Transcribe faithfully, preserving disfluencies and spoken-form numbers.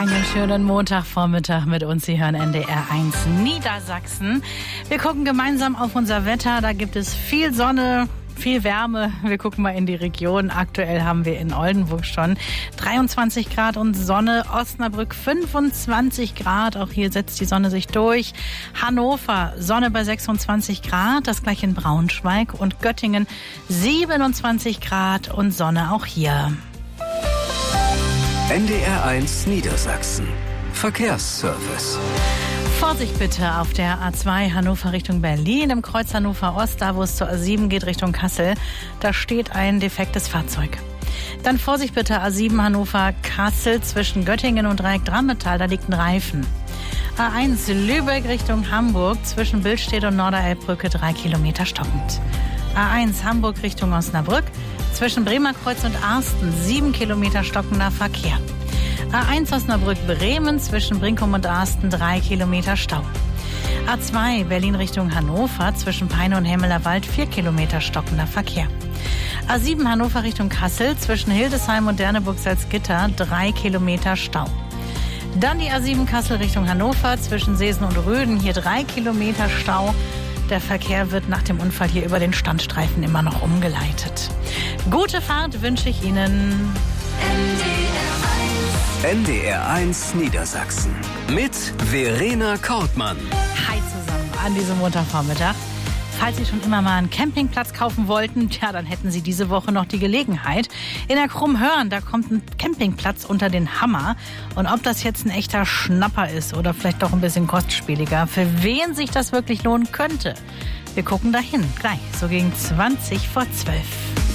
Einen schönen Montagvormittag mit uns. Sie hören N D R eins Niedersachsen. Wir gucken gemeinsam auf unser Wetter. Da gibt es viel Sonne, viel Wärme. Wir gucken mal in die Region. Aktuell haben wir in Oldenburg schon dreiundzwanzig Grad und Sonne. Osnabrück fünfundzwanzig Grad. Auch hier setzt die Sonne sich durch. Hannover, Sonne bei sechsundzwanzig Grad. Das gleiche in Braunschweig. Und Göttingen siebenundzwanzig Grad und Sonne auch hier. N D R eins Niedersachsen. Verkehrsservice. Vorsicht bitte auf der A zwei Hannover Richtung Berlin, im Kreuz Hannover Ost, da wo es zur A sieben geht Richtung Kassel. Da steht ein defektes Fahrzeug. Dann Vorsicht bitte A sieben Hannover Kassel zwischen Göttingen und Dreieck Drammetal, da liegt ein Reifen. A eins Lübeck Richtung Hamburg zwischen Billstedt und Norderelbbrücke drei Kilometer stockend. A eins Hamburg Richtung Osnabrück zwischen Bremerkreuz und Arsten sieben Kilometer stockender Verkehr. A eins Osnabrück-Bremen zwischen Brinkum und Arsten drei Kilometer Stau. A zwei Berlin Richtung Hannover zwischen Peine und Hemmelerwald vier Kilometer stockender Verkehr. A sieben Hannover Richtung Kassel zwischen Hildesheim und Derneburg-Salzgitter drei Kilometer Stau. Dann die A sieben Kassel Richtung Hannover zwischen Seesen und Röden, hier drei Kilometer Stau. Der Verkehr wird nach dem Unfall hier über den Standstreifen immer noch umgeleitet. Gute Fahrt wünsche ich Ihnen. N D R eins Niedersachsen mit Verena Kortmann. Hi zusammen an diesem Montagvormittag. Falls Sie schon immer mal einen Campingplatz kaufen wollten, tja, dann hätten Sie diese Woche noch die Gelegenheit. In der Krummhörn, da kommt ein Campingplatz unter den Hammer. Und ob das jetzt ein echter Schnapper ist oder vielleicht doch ein bisschen kostspieliger, für wen sich das wirklich lohnen könnte, wir gucken dahin. Gleich, so gegen zwanzig vor zwölf.